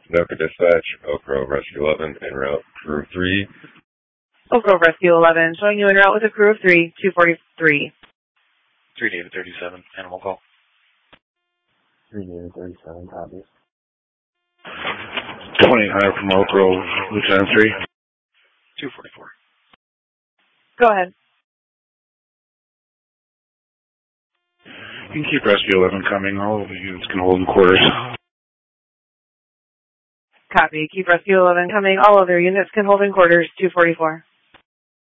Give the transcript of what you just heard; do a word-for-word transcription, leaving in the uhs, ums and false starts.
Sunoco Dispatch, Oak Grove Rescue eleven, en route, crew three. Oak Grove Rescue eleven, showing you en route with a crew of three, two forty-three. three David thirty-seven, animal call. three David thirty-seven, copy. twenty higher from Oak Grove, Lieutenant three. two forty-four. Go ahead. You can keep Rescue eleven coming. All of the units can hold in quarters. Copy. Keep Rescue eleven coming. All other units can hold in quarters, two forty-four.